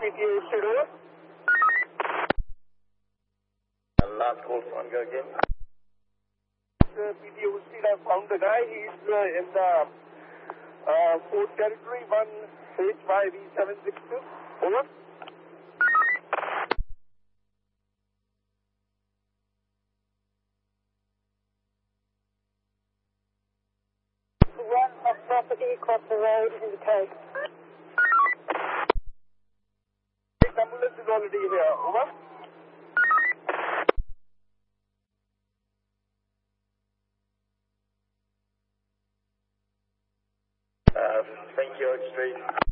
PTO Studio. Last call, one go again. PTO Street, I found the guy. He's in the Fort Territory 1H5E762. Over. One off property across the road in the code. Ambulance is already here. Over. Thank you, Oak Street.